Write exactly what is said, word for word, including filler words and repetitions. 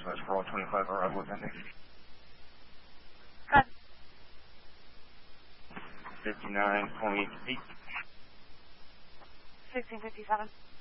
Southwest four one twenty-five, arrival with ending. Good. fifty-nine point eight. sixteen fifty-seven.